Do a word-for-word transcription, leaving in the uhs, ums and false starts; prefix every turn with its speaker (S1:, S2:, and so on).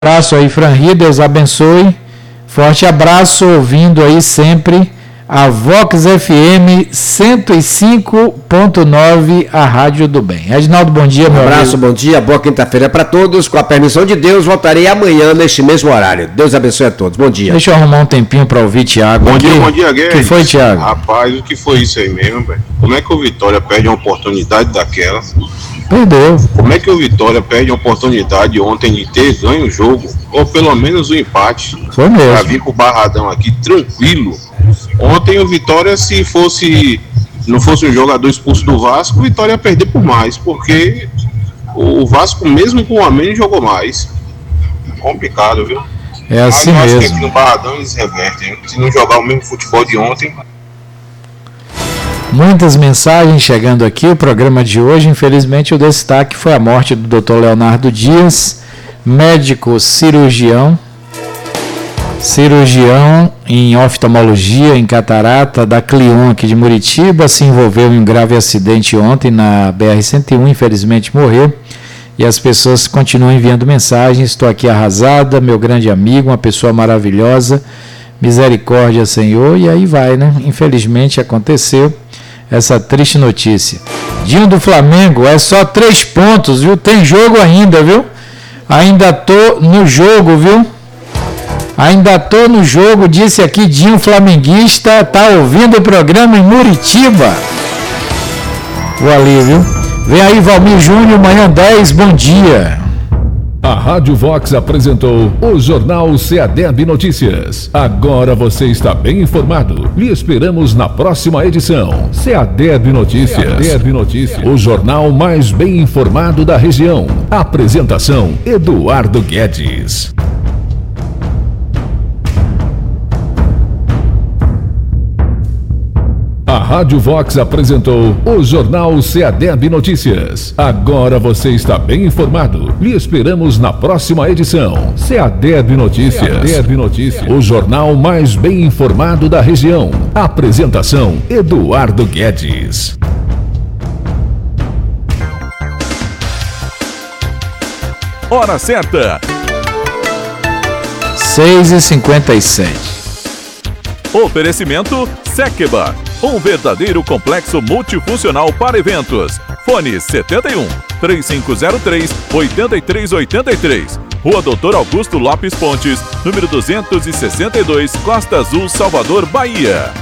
S1: Abraço aí, Franri, Deus abençoe. Forte abraço, ouvindo aí sempre a Vox F M cento e cinco ponto nove, a Rádio do Bem. Reginaldo, bom dia, meu
S2: amigo. Um abraço,
S1: amigo.
S2: bom dia, boa quinta-feira para todos. Com a permissão de Deus, voltarei amanhã neste mesmo horário. Deus abençoe a todos. Bom dia.
S1: Deixa eu arrumar um tempinho para ouvir Thiago.
S3: Bom
S1: aqui.
S3: dia, bom dia, Guedes.
S1: O que foi, Thiago?
S3: Rapaz, o que foi isso aí mesmo, velho? Como é que o Vitória perde uma oportunidade daquela?
S1: Perdeu.
S3: Como é que o Vitória perde a oportunidade ontem de ter ganho o jogo? Ou pelo menos o empate?
S1: Foi mesmo.
S3: Pra vir pro Barradão aqui tranquilo. Ontem o Vitória, se fosse não fosse um jogador expulso do Vasco, o Vitória ia perder por mais, porque o Vasco, mesmo com o a menos, jogou mais. Complicado, viu?
S1: É assim
S3: Mas eu
S1: mesmo.
S3: acho que aqui no Barradão eles revertem. Se não jogar o mesmo futebol de ontem.
S1: Muitas mensagens chegando aqui. O programa de hoje, infelizmente, o destaque foi a morte do doutor Leonardo Dias, médico cirurgião, cirurgião em oftalmologia, em catarata, da Clion aqui de Muritiba. Se envolveu em um grave acidente ontem na B R cento e um, infelizmente morreu. E as pessoas continuam enviando mensagens. Estou aqui arrasada, meu grande amigo, uma pessoa maravilhosa, misericórdia, Senhor. E aí vai, né? Infelizmente aconteceu essa triste notícia. Dinho do Flamengo, é só três pontos, viu? Tem jogo ainda, viu? Ainda tô no jogo, viu? Ainda tô no jogo, disse aqui Dinho Flamenguista, tá ouvindo o programa em Muritiba. Vou ali, viu? Vem aí, Valmir Júnior, manhã dez, bom dia.
S4: A Rádio Vox apresentou o Jornal Seadeb Notícias. Agora você está bem informado. Lhe esperamos na próxima edição. Seadeb Notícias. Seadeb Notícias. O jornal mais bem informado da região. Apresentação: Eduardo Guedes. A Rádio Vox apresentou o Jornal Seadeb Notícias. Agora você está bem informado. Lhe esperamos na próxima edição. Seadeb Notícias. Seadeb Notícias. O jornal mais bem informado da região. Apresentação: Eduardo Guedes.
S5: Hora certa.
S1: seis e cinquenta e sete.
S5: Oferecimento Sekeba, um verdadeiro complexo multifuncional para eventos. Fone setenta e um, três cinco zero três, oito três oito três. Rua Doutor Augusto Lopes Pontes, número duzentos e sessenta e dois, Costa Azul, Salvador, Bahia.